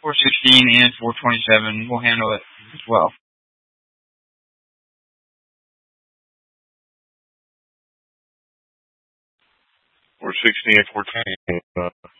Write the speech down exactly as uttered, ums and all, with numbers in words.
four sixteen and four twenty-seven will handle it as well. four sixteen and four twenty. Uh,